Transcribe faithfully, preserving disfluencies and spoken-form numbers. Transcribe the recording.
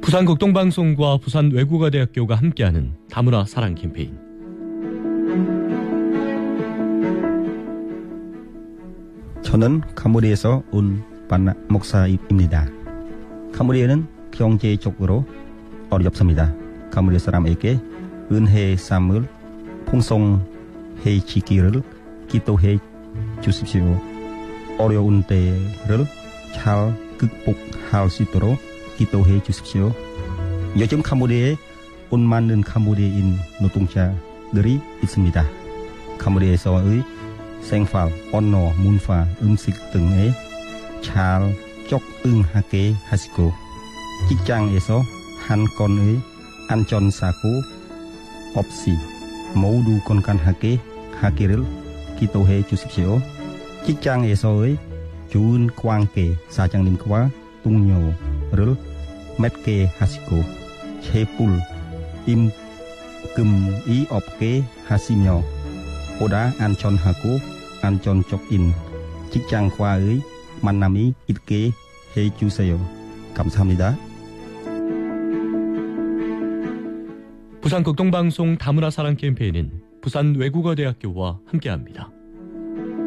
부산극동방송과 부산외국어대학교가 함께하는 다문화 사랑 캠페인. 저는 카무리에서 온 반나 목사입니다. 카무리에는 경제적으로 어렵습니다. 카무리 사람에게 은혜의 삶을 풍성해 지기를 기도해 주십시오. 어려운 때를 잘 극복할 수 있도록 기도해 주십시오. 요즘 카무리에 온 많은 카무리인 노동자들이 있습니다. 카무리에서의 생활, 언어, 문화, 음식 등에 잘 적응하게 하시고 직장에서 한 건의 안전사고 없이 모두 건강하게 하기를 기도해 주십시오. 직장에서의 좋은 관계 사장님과 동료를 맺게 하시고 재불 임금이 없게 하시며 보다 안전하고 안전적인 직장과의 만남이 있게 해주세요. 감사합니다. 부산극동방송 다문화 사랑 캠페인은 부산외국어대학교와 함께합니다.